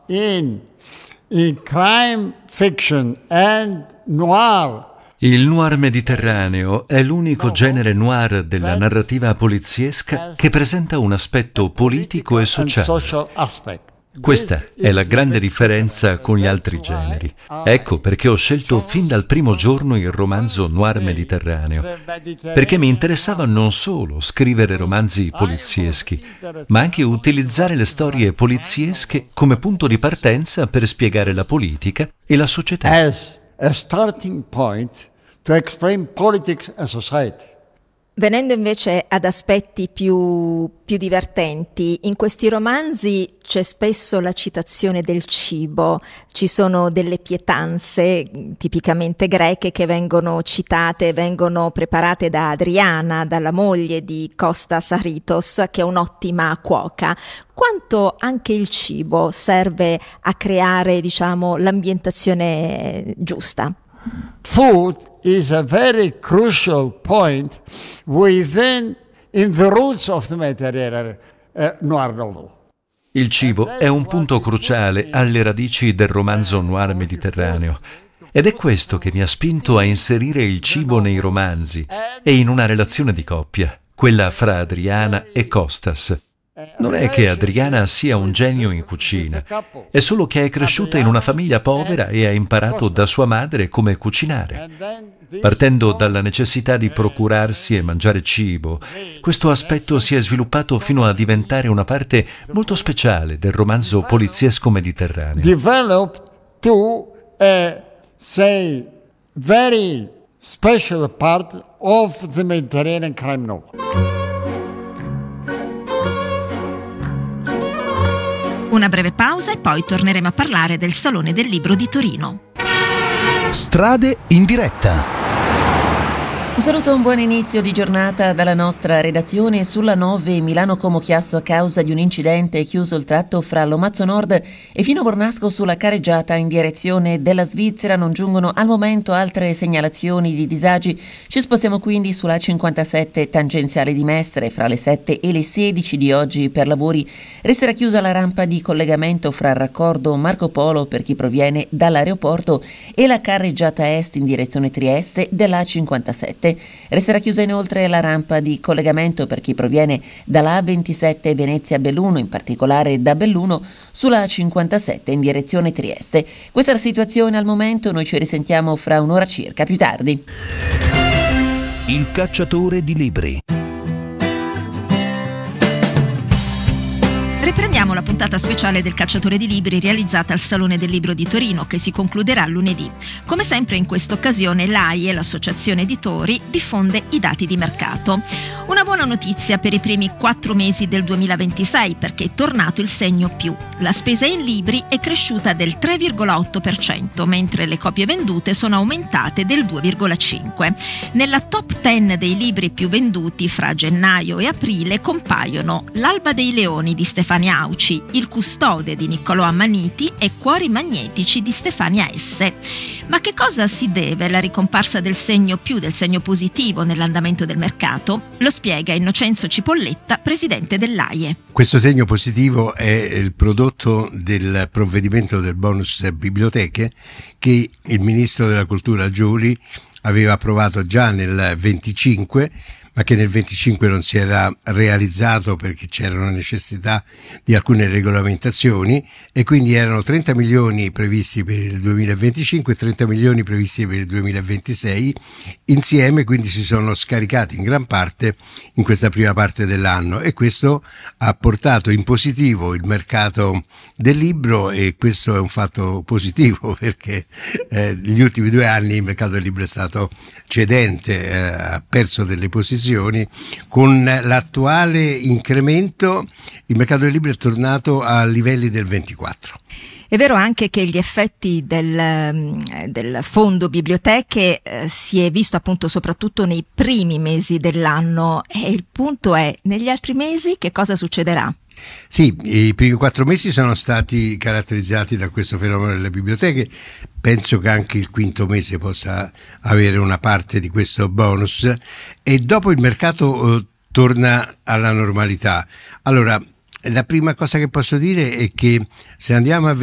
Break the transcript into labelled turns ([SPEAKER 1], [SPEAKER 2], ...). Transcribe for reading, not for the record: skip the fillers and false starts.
[SPEAKER 1] in crime fiction and noir.
[SPEAKER 2] Il noir mediterraneo è l'unico genere noir della narrativa poliziesca che presenta un aspetto politico e sociale. Questa è la grande differenza con gli altri generi. Ecco perché ho scelto fin dal primo giorno il romanzo noir mediterraneo, perché mi interessava non solo scrivere romanzi polizieschi, ma anche utilizzare le storie poliziesche come punto di partenza per spiegare la politica e la società.
[SPEAKER 1] As a starting point to explain politics and society.
[SPEAKER 3] Venendo invece ad aspetti più divertenti, in questi romanzi c'è spesso la citazione del cibo, ci sono delle pietanze tipicamente greche che vengono citate, vengono preparate da Adriana, dalla moglie di Kostas Haritos, che è un'ottima cuoca. Quanto anche il cibo serve a creare, l'ambientazione giusta?
[SPEAKER 1] Food is a very crucial point in the roots of the Mediterranean noir novel.
[SPEAKER 2] Il cibo è un punto cruciale alle radici del romanzo noir mediterraneo ed è questo che mi ha spinto a inserire il cibo nei romanzi e in una relazione di coppia, quella fra Adriana e Kostas. Non è che Adriana sia un genio in cucina, è solo che è cresciuta in una famiglia povera e ha imparato da sua madre come cucinare. Partendo dalla necessità di procurarsi e mangiare cibo, questo aspetto si è sviluppato fino a diventare una parte molto speciale del romanzo poliziesco mediterraneo.
[SPEAKER 1] Developed to a, very special part of the Mediterranean crime novel.
[SPEAKER 4] Una breve pausa e poi torneremo a parlare del Salone del Libro di Torino.
[SPEAKER 5] Strade in diretta.
[SPEAKER 6] Un saluto e un buon inizio di giornata dalla nostra redazione. Sulla 9 Milano-Como Chiasso, a causa di un incidente, è chiuso il tratto fra Lomazzo Nord e Fino Bornasco sulla careggiata in direzione della Svizzera. Non giungono al momento altre segnalazioni di disagi. Ci spostiamo quindi sulla 57 tangenziale di Mestre fra le 7 e le 16 di oggi per lavori. Resterà chiusa la rampa di collegamento fra il raccordo Marco Polo per chi proviene dall'aeroporto e la carreggiata est in direzione Trieste della 57. Resterà chiusa inoltre la rampa di collegamento per chi proviene dalla A27 Venezia-Belluno, in particolare da Belluno, sulla A57 in direzione Trieste. Questa è la situazione al momento, noi ci risentiamo fra un'ora circa, più tardi.
[SPEAKER 5] Il cacciatore di libri.
[SPEAKER 4] Riprendiamo la puntata speciale del Cacciatore di Libri realizzata al Salone del Libro di Torino, che si concluderà lunedì. Come sempre in questa occasione l'AIE, l'Associazione Editori, diffonde i dati di mercato. Una buona notizia per i primi 4 mesi del 2026, perché è tornato il segno più. La spesa in libri è cresciuta del 3,8%, mentre le copie vendute sono aumentate del 2,5%. Nella top 10 dei libri più venduti fra gennaio e aprile compaiono L'Alba dei Leoni di Stefania Auci, Il Custode di Niccolò Ammaniti e Cuori Magnetici di Stefania S. Ma che cosa si deve alla ricomparsa del segno più, del segno positivo nell'andamento del mercato? Lo spiega Innocenzo Cipolletta, presidente dell'AIE.
[SPEAKER 7] Questo segno positivo è il prodotto del provvedimento del bonus biblioteche che il ministro della cultura Giuli aveva approvato già nel 25, ma che nel 25 non si era realizzato perché c'era una necessità di alcune regolamentazioni, e quindi erano 30 milioni previsti per il 2025 e 30 milioni previsti per il 2026 insieme, quindi si sono scaricati in gran parte in questa prima parte dell'anno, e questo ha portato in positivo il mercato del libro, e questo è un fatto positivo perché negli ultimi 2 anni il mercato del libro è stato cedente, ha perso delle posizioni. Con l'attuale incremento il mercato del libro è tornato a livelli del 24.
[SPEAKER 3] È vero anche che gli effetti del fondo biblioteche si è visto appunto soprattutto nei primi mesi dell'anno, e il punto è: negli altri mesi che cosa succederà?
[SPEAKER 7] Sì, i primi 4 mesi sono stati caratterizzati da questo fenomeno delle biblioteche. Penso che anche il quinto mese possa avere una parte di questo bonus, e dopo il mercato torna alla normalità. Allora, la prima cosa che posso dire è che se andiamo a